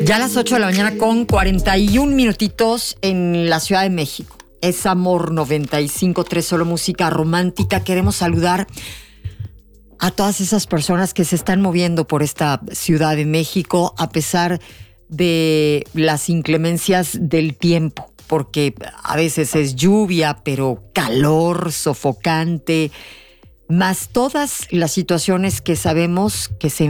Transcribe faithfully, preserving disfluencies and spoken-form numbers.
Ya a las ocho de la mañana con cuarenta y un minutitos en la Ciudad de México. Es Amor noventa y cinco punto tres, solo música romántica. Queremos saludar a todas esas personas que se están moviendo por esta Ciudad de México a pesar de las inclemencias del tiempo, porque a veces es lluvia, pero calor sofocante, más todas las situaciones que sabemos que se